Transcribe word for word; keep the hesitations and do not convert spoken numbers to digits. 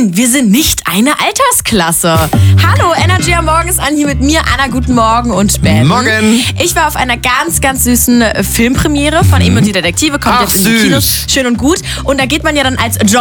Nein, wir sind nicht eine Altersklasse. Hallo, Energy am Morgen ist an, hier mit mir, Anna, guten Morgen und Ben. Morgen. Ich war auf einer ganz, ganz süßen Filmpremiere von Ihm und die Detektive, kommt Ach, jetzt in die süß. Kinos, schön und gut. Und da geht man ja dann als